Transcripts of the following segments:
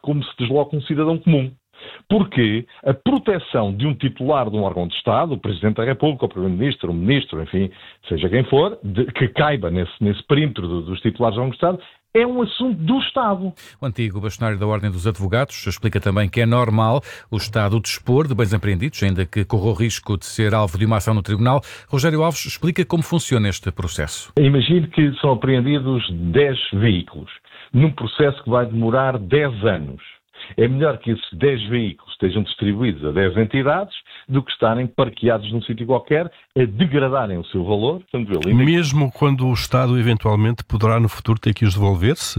como se desloca um cidadão comum. Porque a proteção de um titular de um órgão de Estado, o Presidente da República, o Primeiro-Ministro, o Ministro, enfim, seja quem for, que caiba nesse perímetro dos titulares de órgãos de Estado, é um assunto do Estado. O antigo bastonário da Ordem dos Advogados explica também que é normal o Estado dispor de bens apreendidos, ainda que corra o risco de ser alvo de uma ação no Tribunal. Rogério Alves explica como funciona este processo. Imagine que são apreendidos 10 veículos, num processo que vai demorar 10 anos. É melhor que esses 10 veículos estejam distribuídos a 10 entidades do que estarem parqueados num sítio qualquer a degradarem o seu valor. Mesmo quando o Estado eventualmente poderá no futuro ter que os devolver, se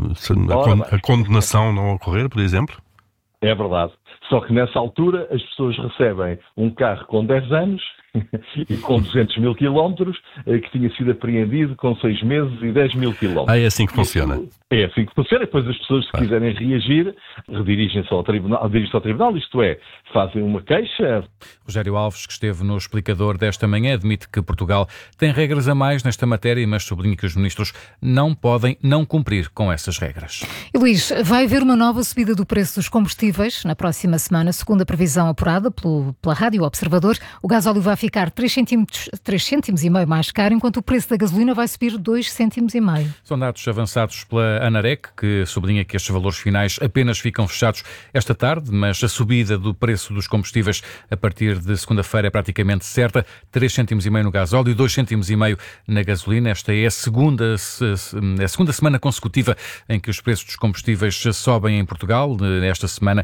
a condenação não ocorrer, por exemplo? É verdade. Só que nessa altura as pessoas recebem um carro com 10 anos e com 200 mil quilómetros que tinha sido apreendido com 6 meses e 10 mil quilómetros. É assim que funciona. É assim que funciona. Depois as pessoas, se quiserem reagir, redirigem-se ao tribunal, isto é, fazem uma queixa. Rogério Alves, que esteve no Explicador desta manhã, admite que Portugal tem regras a mais nesta matéria, mas sublinha que os ministros não podem não cumprir com essas regras. E Luís, vai haver uma nova subida do preço dos combustíveis na próxima semana, segundo a previsão apurada pela Rádio Observador. O gasóleo vai ficar 3,5 cêntimos mais caro, enquanto o preço da gasolina vai subir 2,5 cêntimos. São dados avançados pela ANAREC, que sublinha que estes valores finais apenas ficam fechados esta tarde, mas a subida do preço dos combustíveis a partir de segunda-feira é praticamente certa. 3,5 cêntimos no gasóleo e 2,5 cêntimos na gasolina. Esta é a segunda semana consecutiva em que os preços dos combustíveis sobem em Portugal. Esta semana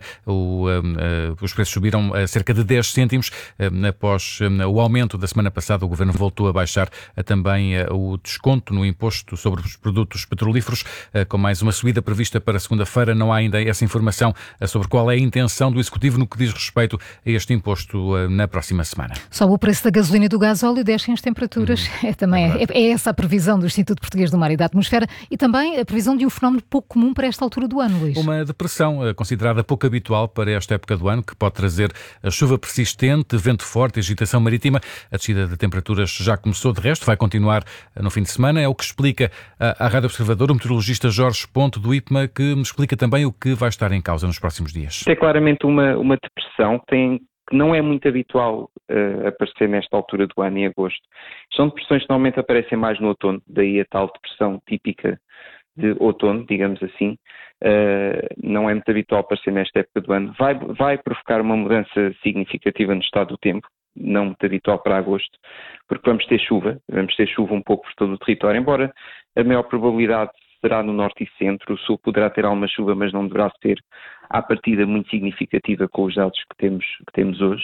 os preços subiram a cerca de 10 cêntimos. Após o aumento da semana passada, o Governo voltou a baixar também o desconto no imposto sobre os produtos petrolíferos, com mais uma subida prevista para segunda-feira. Não há ainda essa informação sobre qual é a intenção do Executivo no que diz respeito a este imposto na próxima semana. Sobe o preço da gasolina e do gasóleo, descem as temperaturas. É essa a previsão do Instituto Português do Mar e da Atmosfera e também a previsão de um fenómeno pouco comum para esta altura do ano, Luís. Uma depressão considerada pouco habitual para esta época do ano, que pode trazer chuva persistente, vento forte e agitação marítima. A descida de temperaturas já começou, de resto, vai continuar no fim de semana. É o que explica à Rádio Observador o meteorologista Jorge Ponte, do IPMA, que me explica também o que vai estar em causa nos próximos dias. É claramente uma depressão que não é muito habitual aparecer nesta altura do ano, em agosto. São depressões que normalmente aparecem mais no outono, daí a tal depressão típica de outono, digamos assim. Não é muito habitual aparecer nesta época do ano. Vai provocar uma mudança significativa no estado do tempo, não muito habitual para agosto, porque vamos ter chuva um pouco por todo o território, embora a maior probabilidade será no norte e centro. O sul poderá ter alguma chuva, mas não deverá ser à partida muito significativa com os dados que temos hoje.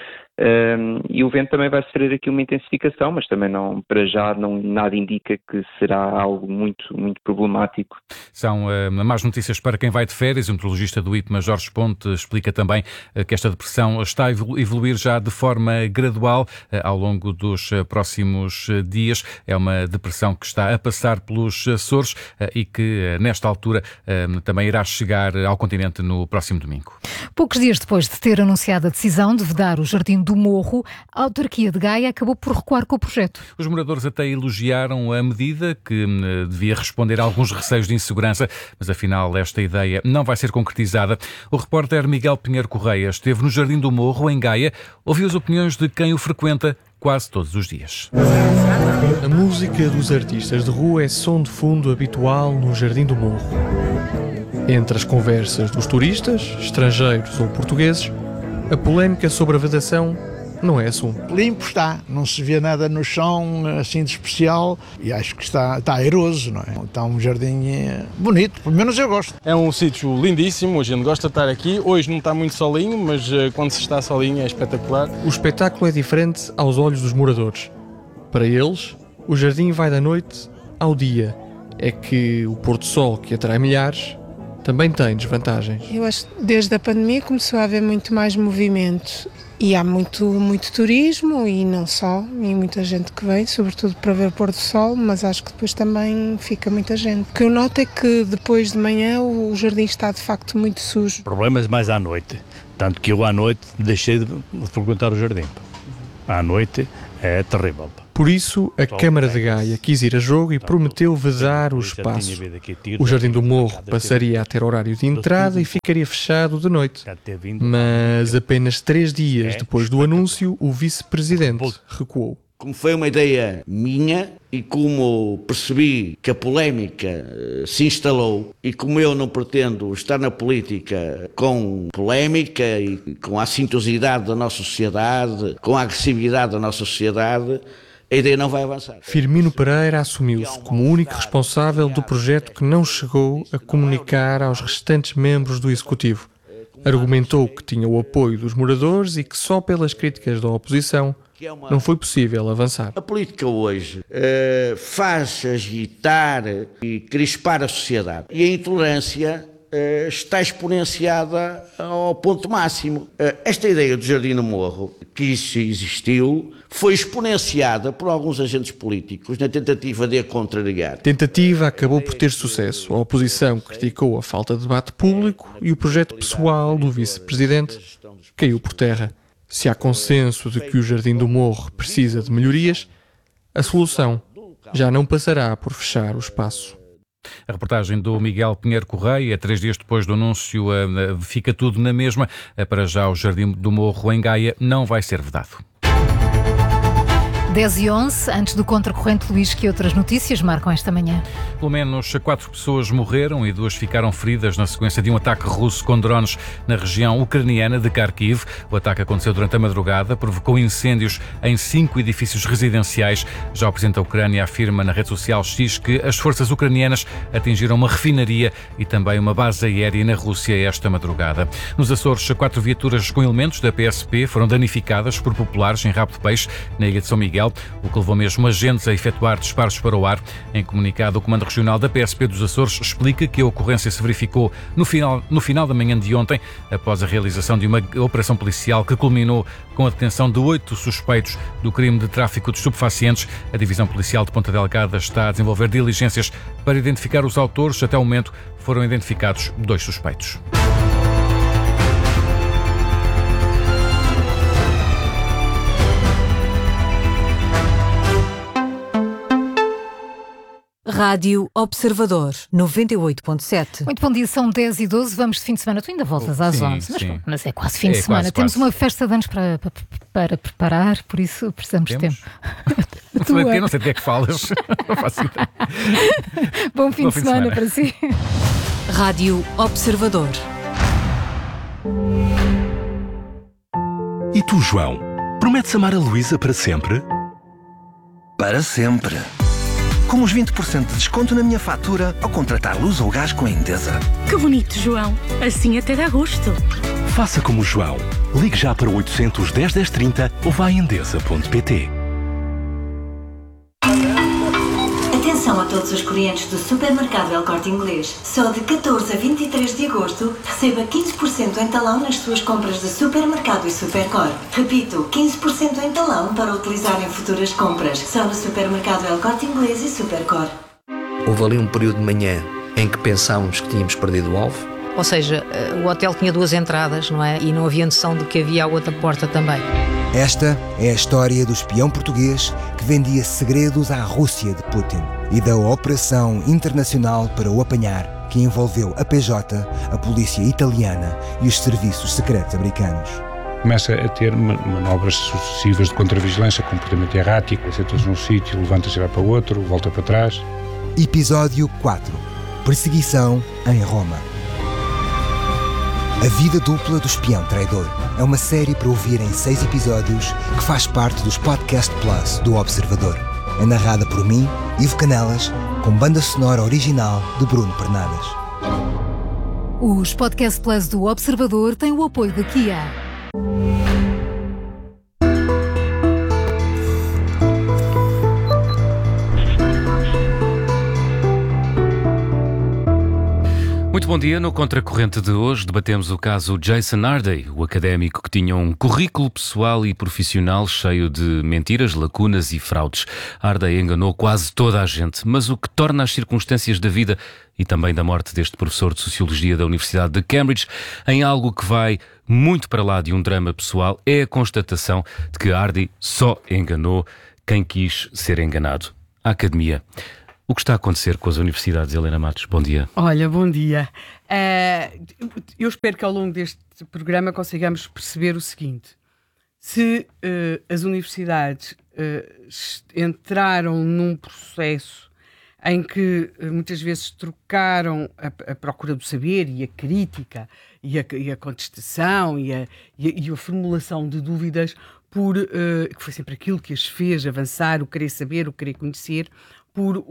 E o vento também vai sofrer aqui uma intensificação, mas também para já nada indica que será algo muito, muito problemático. São más notícias para quem vai de férias. O meteorologista do IPMA, Jorge Ponte, explica também que esta depressão está a evoluir já de forma gradual ao longo dos próximos dias. É uma depressão que está a passar pelos Açores e que nesta altura também irá chegar ao continente no próximo domingo. Poucos dias depois de ter anunciado a decisão de vedar o Jardim do Morro, a autarquia de Gaia acabou por recuar com o projeto. Os moradores até elogiaram a medida, que devia responder a alguns receios de insegurança, mas afinal esta ideia não vai ser concretizada. O repórter Miguel Pinheiro Correia esteve no Jardim do Morro, em Gaia, ouviu as opiniões de quem o frequenta quase todos os dias. A música dos artistas de rua é som de fundo habitual no Jardim do Morro. Entre as conversas dos turistas, estrangeiros ou portugueses, a polémica sobre a vedação não é assunto. Limpo está, não se vê nada no chão assim de especial e acho que está airoso, não é? Está um jardim bonito, pelo menos eu gosto. É um sítio lindíssimo, a gente gosta de estar aqui. Hoje não está muito solinho, mas quando se está solinho é espetacular. O espetáculo é diferente aos olhos dos moradores. Para eles, o jardim vai da noite ao dia. É que o pôr-do-sol, que atrai milhares, também tem desvantagens. Eu acho que desde a pandemia começou a haver muito mais movimento e há muito turismo e não só, e muita gente que vem, sobretudo para ver o pôr do sol, mas acho que depois também fica muita gente. O que eu noto é que depois de manhã o jardim está de facto muito sujo. Problemas mais à noite, tanto que eu à noite deixei de frequentar o jardim. À noite É terrível. Por isso, a Câmara de Gaia quis ir a jogo e prometeu vedar o espaço. O Jardim do Morro passaria a ter horário de entrada e ficaria fechado de noite. Mas apenas 3 dias depois do anúncio, o vice-presidente recuou. Como foi uma ideia minha e como percebi que a polémica se instalou e como eu não pretendo estar na política com polémica e com a assintosidade da nossa sociedade, com a agressividade da nossa sociedade, a ideia não vai avançar. Firmino Pereira assumiu-se como o único responsável do projeto que não chegou a comunicar aos restantes membros do Executivo. Argumentou que tinha o apoio dos moradores e que só pelas críticas da oposição não foi possível avançar. A política hoje faz agitar e crispar a sociedade e a intolerância está exponenciada ao ponto máximo. Esta ideia do Jardim do Morro, que isso existiu, foi exponenciada por alguns agentes políticos na tentativa de a contrariar. A tentativa acabou por ter sucesso. A oposição criticou a falta de debate público e o projeto pessoal do vice-presidente caiu por terra. Se há consenso de que o Jardim do Morro precisa de melhorias, a solução já não passará por fechar o espaço. A reportagem do Miguel Pinheiro Correia, 3 dias depois do anúncio, fica tudo na mesma. Para já o Jardim do Morro em Gaia não vai ser vedado. 10h11, antes do contracorrente, Luís, que outras notícias marcam esta manhã? Pelo menos 4 pessoas morreram e 2 ficaram feridas na sequência de um ataque russo com drones na região ucraniana de Kharkiv. O ataque aconteceu durante a madrugada, provocou incêndios em 5 edifícios residenciais. Já o presidente da Ucrânia afirma na rede social X que as forças ucranianas atingiram uma refinaria e também uma base aérea na Rússia esta madrugada. Nos Açores, 4 viaturas com elementos da PSP foram danificadas por populares em Rabo de Peixe, na Ilha de São Miguel, o que levou mesmo agentes a efetuar disparos para o ar. Em comunicado, o Comando Regional da PSP dos Açores explica que a ocorrência se verificou no final da manhã de ontem, após a realização de uma operação policial que culminou com a detenção de 8 suspeitos do crime de tráfico de estupefacientes. A Divisão Policial de Ponta Delgada está a desenvolver diligências para identificar os autores. Até o momento foram identificados 2 suspeitos. Rádio Observador, 98.7. Muito bom dia, são 10h12, vamos de fim de semana. Tu ainda voltas às 11, mas é quase fim de semana. Temos uma festa de anos para preparar, por isso precisamos de tempo. Eu não sei de que falas. Não faço ideia. Bom fim de semana para si. Rádio Observador. E tu, João, prometes amar a Luísa para sempre? Para sempre. Com os 20% de desconto na minha fatura ao contratar luz ou gás com a Endesa. Que bonito, João. Assim até dá gosto. Faça como o João. Ligue já para o 810 1030 ou vá a endesa.pt. Atenção a todos os clientes do Supermercado El Corte Inglês. Só de 14 a 23 de agosto, receba 15% em talão nas suas compras de supermercado e Supercor. Repito, 15% em talão para utilizar em futuras compras. Só no Supermercado El Corte Inglês e Supercor. Houve ali um período de manhã em que pensámos que tínhamos perdido o alvo. Ou seja, o hotel tinha 2 entradas, não é? E não havia noção de que havia a outra porta também. Esta é a história do espião português que vendia segredos à Rússia de Putin e da operação internacional para o apanhar, que envolveu a PJ, a polícia italiana e os serviços secretos americanos. Começa a ter manobras sucessivas de contravigilância, comportamento errático, senta-se num sítio, levanta-se e vai para o outro, volta para trás. Episódio 4. Perseguição em Roma. A vida dupla do espião traidor é uma série para ouvir em 6 episódios que faz parte dos Podcast Plus do Observador. É narrada por mim, Ivo Canelas, com banda sonora original de Bruno Pernadas. Os Podcast Plus do Observador têm o apoio da Kia. Muito bom dia. No Contracorrente de hoje debatemos o caso Jason Hardy, o académico que tinha um currículo pessoal e profissional cheio de mentiras, lacunas e fraudes. Hardy enganou quase toda a gente, mas o que torna as circunstâncias da vida e também da morte deste professor de Sociologia da Universidade de Cambridge em algo que vai muito para lá de um drama pessoal é a constatação de que Hardy só enganou quem quis ser enganado. A Academia. O que está a acontecer com as universidades, Helena Matos? Bom dia. Olha, bom dia. Eu espero que ao longo deste programa consigamos perceber o seguinte. Se as universidades entraram num processo em que muitas vezes trocaram a procura do saber e a crítica e a contestação e a formulação de dúvidas que foi sempre aquilo que as fez avançar, o querer saber, o querer conhecer, por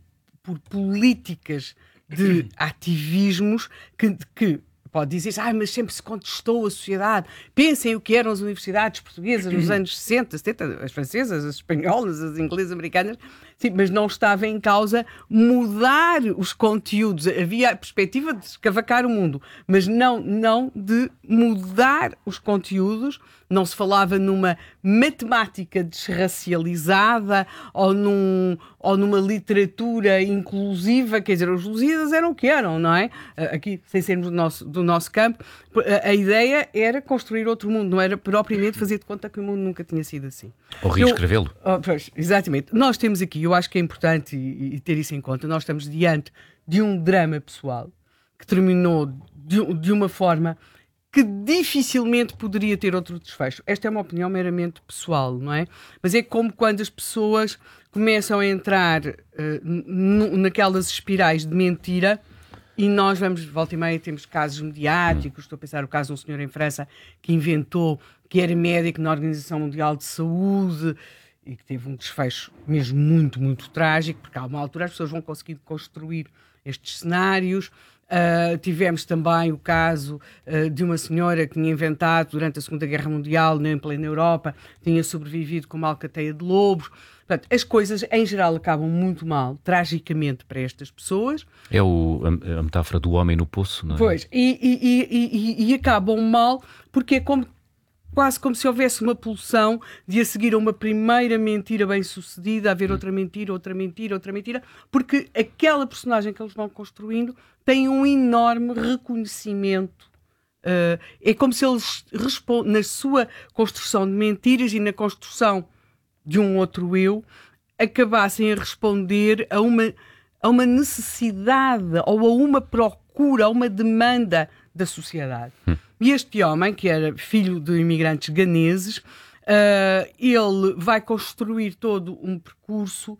políticas de ativismos que pode dizer, mas sempre se contestou a sociedade. Pensem o que eram as universidades portuguesas nos anos 60, 70, as francesas, as espanholas, as inglesas, americanas, sim, mas não estava em causa mudar os conteúdos. Havia a perspectiva de escavacar o mundo, mas não de mudar os conteúdos. Não se falava numa matemática desracializada ou numa literatura inclusiva, quer dizer, os Lusíadas eram o que eram, não é? Aqui, sem sermos do nosso campo, a ideia era construir outro mundo, não era propriamente fazer de conta que o mundo nunca tinha sido assim. Ou reescrevê-lo. Pois, exatamente. Nós temos aqui, eu acho que é importante e ter isso em conta, nós estamos diante de um drama pessoal que terminou de uma forma que dificilmente poderia ter outro desfecho. Esta é uma opinião meramente pessoal, não é? Mas é como quando as pessoas começam a entrar naquelas espirais de mentira e nós vamos, volta e meia, temos casos mediáticos. Estou a pensar o caso de um senhor em França que inventou que era médico na Organização Mundial de Saúde e que teve um desfecho mesmo muito, muito trágico, porque há uma altura as pessoas vão conseguir construir estes cenários. Tivemos também o caso de uma senhora que tinha inventado durante a Segunda Guerra Mundial, em plena Europa, tinha sobrevivido com uma alcateia de lobos. Portanto, as coisas em geral acabam muito mal, tragicamente, para estas pessoas. É a metáfora do homem no poço, não é? Pois, e acabam mal porque é quase como se houvesse uma pulsão de a seguir a uma primeira mentira bem sucedida, haver outra mentira, porque aquela personagem que eles vão construindo tem um enorme reconhecimento. É como se eles, na sua construção de mentiras e na construção de um outro eu, acabassem a responder a uma necessidade ou a uma procura, a uma demanda da sociedade. E este homem, que era filho de imigrantes ganeses, ele vai construir todo um percurso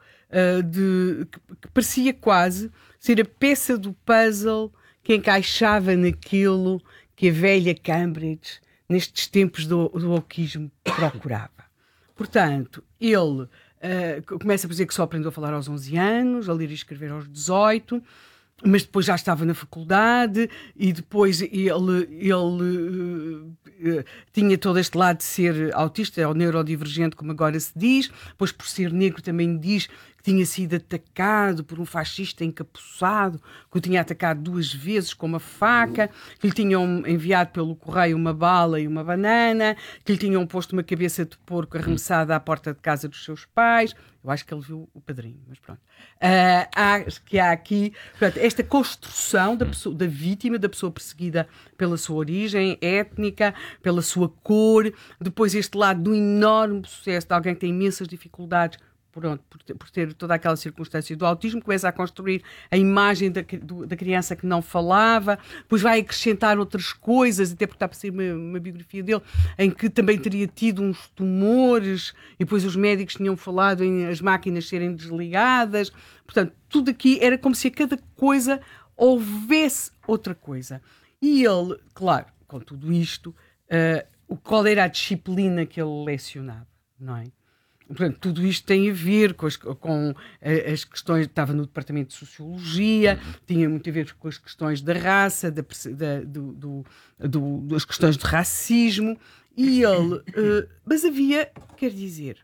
que parecia quase ser a peça do puzzle que encaixava naquilo que a velha Cambridge, nestes tempos do wokeismo, procurava. Portanto, ele começa a dizer que só aprendeu a falar aos 11 anos, a ler e escrever aos 18, mas depois já estava na faculdade e depois ele tinha todo este lado de ser autista ou neurodivergente, como agora se diz. Depois, por ser negro, também diz que tinha sido atacado por um fascista encapuçado, que o tinha atacado 2 vezes com uma faca, que lhe tinham enviado pelo correio uma bala e uma banana, que lhe tinham posto uma cabeça de porco arremessada à porta de casa dos seus pais. Eu acho que ele viu o Padrinho, mas pronto. Acho que há aqui, portanto, esta construção da vítima, da pessoa perseguida pela sua origem étnica, pela sua cor, depois este lado do enorme sucesso de alguém que tem imensas dificuldades, por ter toda aquela circunstância do autismo, começa a construir a imagem da criança que não falava, depois vai acrescentar outras coisas, até porque está para ser uma biografia dele, em que também teria tido uns tumores, e depois os médicos tinham falado em as máquinas serem desligadas. Portanto, tudo aqui era como se a cada coisa houvesse outra coisa. E ele, claro, com tudo isto, qual era a disciplina que ele lecionava, não é? Portanto, tudo isto tem a ver com as questões. Estava no departamento de Sociologia, tinha muito a ver com as questões da raça, das questões de racismo, e ele. Mas havia, quer dizer,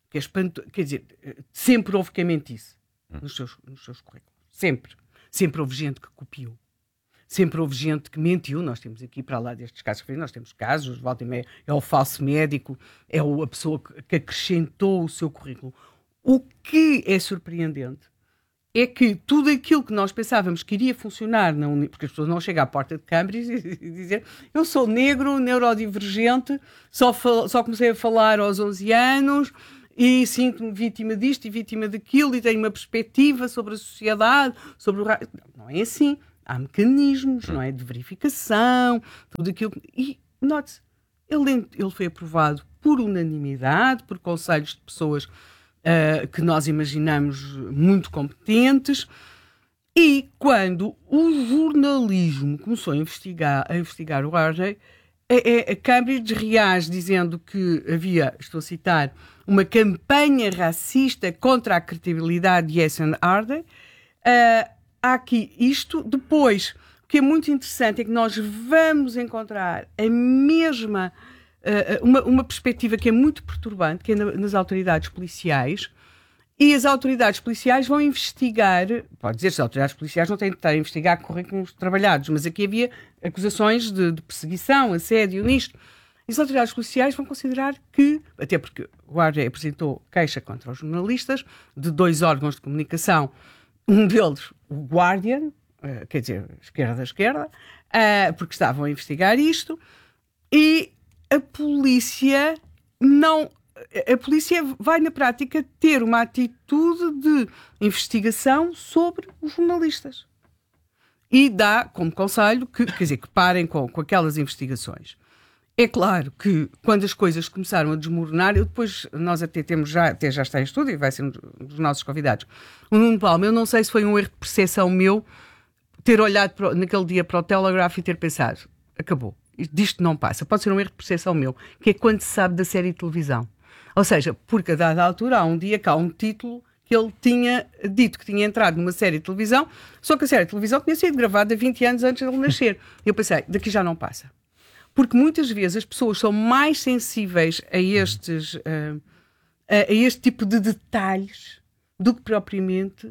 sempre houve quem mentisse nos seus currículos. Sempre houve gente que copiou. sempre houve gente que mentiu. Nós temos aqui, para lá destes casos, nós temos casos, volta e meia, é o falso médico, é a pessoa que acrescentou o seu currículo. O que é surpreendente é que tudo aquilo que nós pensávamos que iria funcionar, porque as pessoas não chegam à porta de Cambridge e dizer eu sou negro, neurodivergente, só comecei a falar aos 11 anos e sinto-me vítima disto e vítima daquilo e tenho uma perspectiva sobre a sociedade, sobre o... Não é assim. Há mecanismos, não é? De verificação, tudo aquilo. E, note-se, ele foi aprovado por unanimidade, por conselhos de pessoas que nós imaginamos muito competentes, e quando o jornalismo começou a investigar o RJ, a Cambridge reage dizendo que havia, estou a citar, uma campanha racista contra a credibilidade de Jason Arden. Há aqui isto. Depois, o que é muito interessante é que nós vamos encontrar a mesma... uma perspectiva que é muito perturbante, que é nas autoridades policiais, e as autoridades policiais vão investigar, pode dizer que as autoridades policiais não têm de estar a investigar currículos trabalhados, mas aqui havia acusações de perseguição, assédio nisto. E as autoridades policiais vão considerar que, até porque o RJ apresentou queixa contra os jornalistas de 2 órgãos de comunicação, um deles, o Guardian, quer dizer, esquerda da esquerda, porque estavam a investigar isto, e a polícia vai na prática ter uma atitude de investigação sobre os jornalistas e dá como conselho que parem com aquelas investigações. É claro que quando as coisas começaram a desmoronar, nós até já está em estudo e vai ser um dos nossos convidados, o Nuno Palma. Eu não sei se foi um erro de percepção meu ter olhado naquele dia para o Telegraph e ter pensado, acabou. Disto não passa. Pode ser um erro de percepção meu, que é quando se sabe da série de televisão. Ou seja, porque a dada altura há um dia que há um título que ele tinha dito que tinha entrado numa série de televisão, só que a série de televisão tinha sido gravada 20 anos antes de ele nascer. E eu pensei, daqui já não passa. Porque muitas vezes as pessoas são mais sensíveis a este tipo de detalhes do que propriamente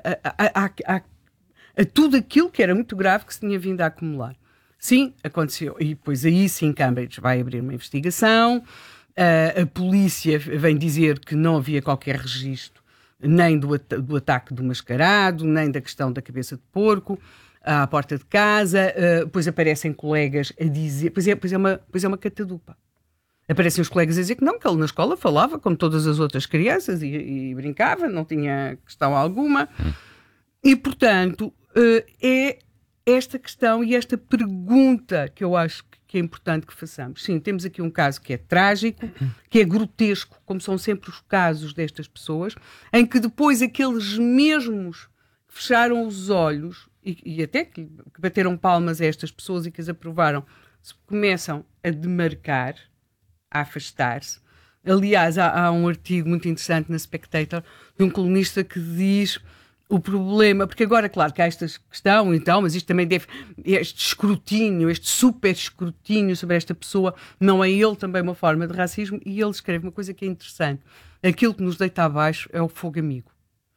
a tudo aquilo que era muito grave que se tinha vindo a acumular. Sim, aconteceu. E depois aí sim Cambridge vai abrir uma investigação. A polícia vem dizer que não havia qualquer registro nem do ataque do mascarado, nem da questão da cabeça de porco à porta de casa. Depois aparecem colegas a dizer... Pois é uma catadupa. Aparecem os colegas a dizer que não, que ele na escola falava como todas as outras crianças e brincava, não tinha questão alguma. E, portanto, é esta questão e esta pergunta que eu acho que é importante que façamos. Sim, temos aqui um caso que é trágico, que é grotesco, como são sempre os casos destas pessoas, em que depois aqueles mesmos que fecharam os olhos e até que bateram palmas a estas pessoas e que as aprovaram, começam a demarcar, a afastar-se. Aliás, há um artigo muito interessante na Spectator de um colunista que diz... O problema, porque agora, claro, que há esta questão, então, mas isto também este escrutínio, este super escrutínio sobre esta pessoa, não é ele também uma forma de racismo? E ele escreve uma coisa que é interessante. Aquilo que nos deita abaixo é o fogo amigo.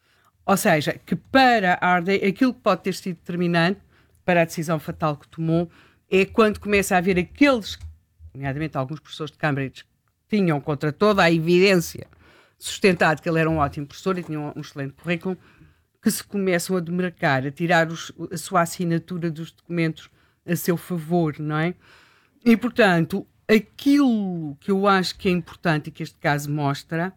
Ou seja, que para Arden, aquilo que pode ter sido determinante para a decisão fatal que tomou é quando começa a haver aqueles, nomeadamente alguns professores de Cambridge, que tinham contra toda a evidência sustentado que ele era um ótimo professor e tinha um excelente currículo, que se começam a demarcar, a tirar a sua assinatura dos documentos a seu favor, não é? E, portanto, aquilo que eu acho que é importante e que este caso mostra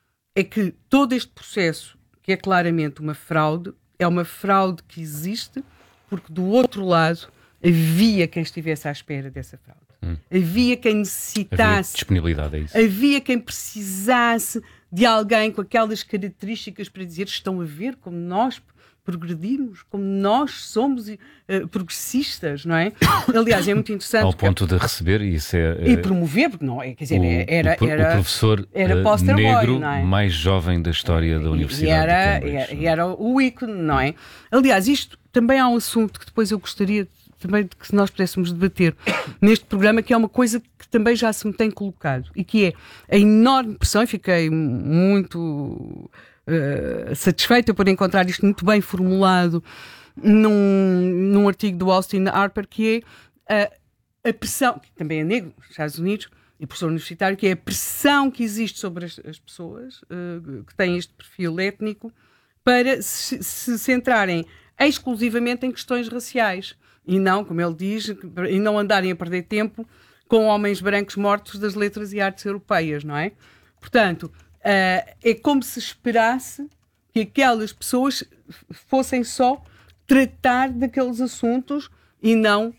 é que todo este processo, que é claramente uma fraude, é uma fraude que existe porque do outro lado havia quem estivesse à espera dessa fraude. Havia quem necessitasse... Havia disponibilidade, é isso. Havia quem precisasse de alguém com aquelas características para dizer estão a ver como nós progredimos, como nós somos progressistas, não é? Aliás, é muito interessante... Ao ponto de receber e promover, porque não é, quer dizer, era o professor negro boy, não é? Mais jovem da história da Universidade de Cambridge. E era o ícone, não é? Aliás, isto também há um assunto que depois eu gostaria também de que nós pudéssemos debater neste programa, que é uma coisa que também já se me tem colocado, e que é a enorme pressão, e fiquei muito satisfeita por encontrar isto muito bem formulado num artigo do Austin Harper, que é a pressão, que também é negro nos Estados Unidos, e professor universitário, que é a pressão que existe sobre as pessoas que têm este perfil étnico para se centrarem exclusivamente em questões raciais e não, como ele diz, e não andarem a perder tempo com homens brancos mortos das letras e artes europeias, não é? Portanto, é como se esperasse que aquelas pessoas fossem só tratar daqueles assuntos e não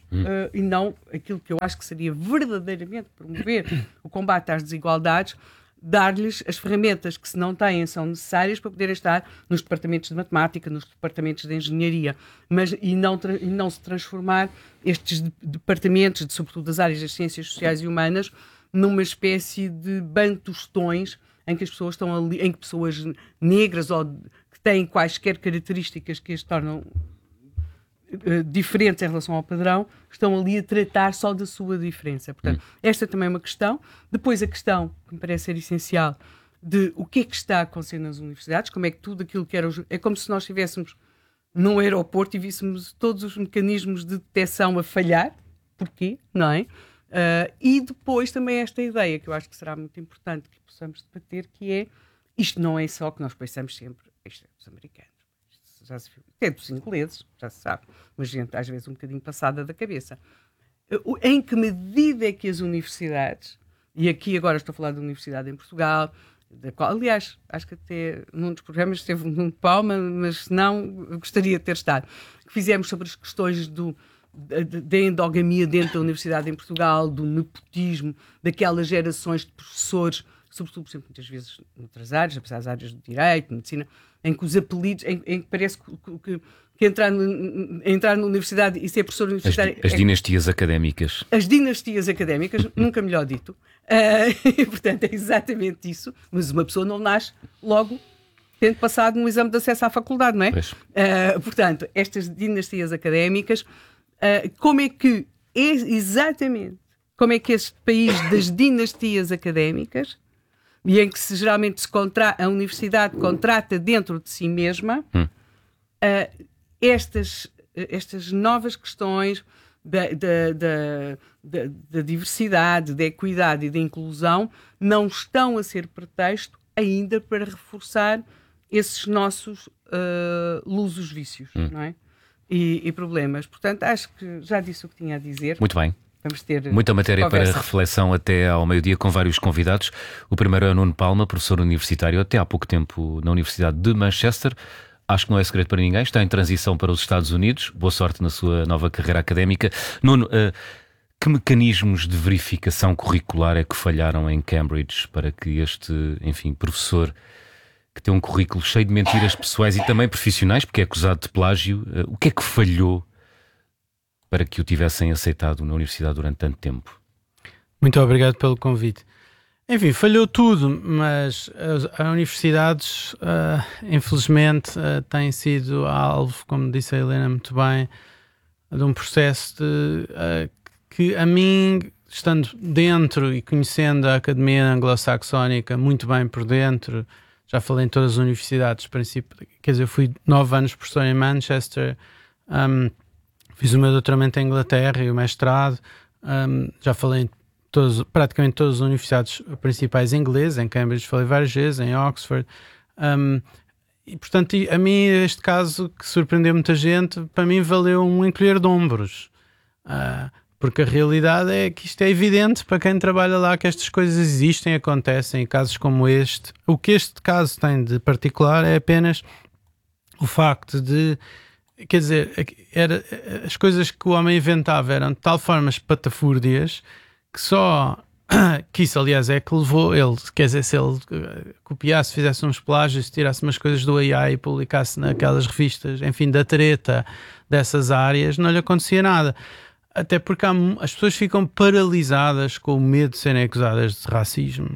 aquilo que eu acho que seria verdadeiramente promover o combate às desigualdades, dar-lhes as ferramentas que, se não têm, são necessárias para poderem estar nos departamentos de matemática, nos departamentos de engenharia, e não se transformar estes departamentos, sobretudo das áreas das ciências sociais e humanas, numa espécie de bantustões em que as pessoas estão ali, em que pessoas negras ou que têm quaisquer características que as tornam diferentes em relação ao padrão, estão ali a tratar só da sua diferença. Portanto, esta também é uma questão. Depois a questão, que me parece ser essencial, de o que é que está a acontecer nas universidades, como é que tudo aquilo que era... É como se nós estivéssemos num aeroporto e víssemos todos os mecanismos de detecção a falhar. Porquê? Não é? E depois também esta ideia, que eu acho que será muito importante que possamos debater, que é, isto não é só que nós pensamos sempre, isto é dos americanos. Já se viu. É dos ingleses, já se sabe, mas gente às vezes um bocadinho passada da cabeça. Em que medida é que as universidades, e aqui agora estou a falar da universidade em Portugal, da qual, aliás, acho que até num dos programas esteve um Palma, mas não gostaria de ter estado, que fizemos sobre as questões da endogamia dentro da universidade em Portugal, do nepotismo, daquelas gerações de professores, sobretudo, por exemplo, muitas vezes noutras áreas, apesar das áreas do direito, medicina, em que os apelidos, em que parece que entrar na universidade e ser professor universitário... As dinastias académicas. As dinastias académicas, nunca melhor dito. Portanto, é exatamente isso. Mas uma pessoa não nasce logo tendo passado um exame de acesso à faculdade, não é? Portanto, estas dinastias académicas, como é que este país das dinastias académicas, e em que geralmente a universidade contrata dentro de si mesma estas novas questões da diversidade, da equidade e da inclusão não estão a ser pretexto ainda para reforçar esses nossos lusos vícios, não é? E problemas. Portanto, acho que já disse o que tinha a dizer. Muito bem. Vamos ter muita matéria conversa. para reflexão até ao meio-dia com vários convidados. O primeiro é o Nuno Palma, professor universitário até há pouco tempo na Universidade de Manchester. Acho que não é segredo para ninguém, está em transição para os Estados Unidos. Boa sorte na sua nova carreira académica. Nuno, que mecanismos de verificação curricular é que falharam em Cambridge para que este, professor que tem um currículo cheio de mentiras pessoais e também profissionais, porque é acusado de plágio, o que é que falhou para que o tivessem aceitado na universidade durante tanto tempo? Muito obrigado pelo convite. Enfim, falhou tudo, mas as universidades, infelizmente, têm sido alvo, como disse a Helena muito bem, de um processo que a mim, estando dentro e conhecendo a Academia Anglo-Saxónica muito bem por dentro, já falei em todas as universidades, quer dizer, eu fui 9 anos professor em Manchester, fiz o meu doutoramento em Inglaterra e o mestrado, já falei em praticamente todas as universidades principais inglesas, em Cambridge falei várias vezes, em Oxford, e portanto a mim este caso que surpreendeu muita gente, para mim valeu um encolher de ombros, porque a realidade é que isto é evidente para quem trabalha lá, que estas coisas existem, acontecem, e casos como este, o que este caso tem de particular é apenas o facto de, quer dizer, as coisas que o homem inventava eram de tal forma espatafúrdias que isso aliás é que levou ele, quer dizer, se ele copiasse, fizesse uns plágios, tirasse umas coisas do AI e publicasse naquelas revistas, enfim, da treta dessas áreas, não lhe acontecia nada. Até porque as pessoas ficam paralisadas com o medo de serem acusadas de racismo.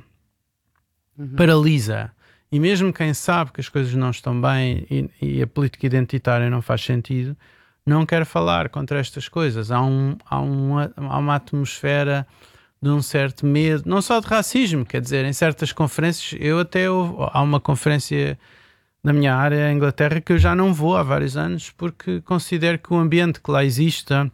Paralisa. E mesmo quem sabe que as coisas não estão bem e a política identitária não faz sentido, não quer falar contra estas coisas. Há uma atmosfera de um certo medo, não só de racismo, quer dizer, em certas conferências, há uma conferência da minha área, a Inglaterra, que eu já não vou há vários anos, porque considero que o ambiente que lá exista,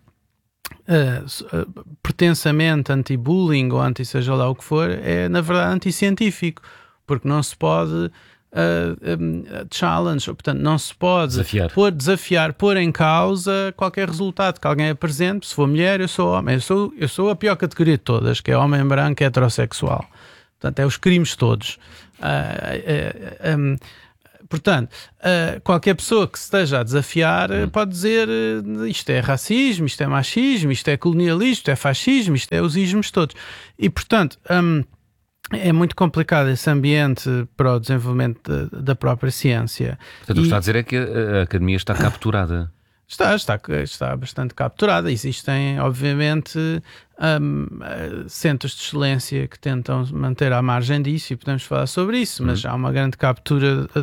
pretensamente anti-bullying ou anti-seja lá o que for, é na verdade anti-científico, porque não se pode challenge, portanto não se pode desafiar, pôr em causa qualquer resultado que alguém apresente. Se for mulher, eu sou homem, eu sou a pior categoria de todas, que é homem branco heterossexual, portanto é os crimes todos. Portanto, qualquer pessoa que se esteja a desafiar pode dizer isto é racismo, isto é machismo, isto é colonialismo, isto é fascismo, isto é os ismos todos. E, portanto, é muito complicado esse ambiente para o desenvolvimento da própria ciência. Portanto, o que está a dizer é que a academia está capturada. Está bastante capturada. Existem, obviamente, centros de excelência que tentam manter à margem disso e podemos falar sobre isso, mas há uma grande captura